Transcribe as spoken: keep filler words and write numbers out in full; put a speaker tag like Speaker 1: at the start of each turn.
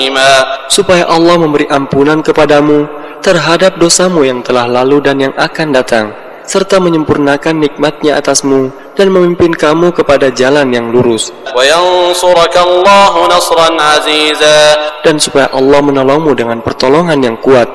Speaker 1: supaya Allah memberi ampunan kepadamu terhadap dosamu yang telah lalu dan yang akan datang, serta menyempurnakan nikmatnya atasmu dan memimpin kamu kepada jalan yang lurus, dan supaya Allah menolongmu dengan pertolongan yang kuat.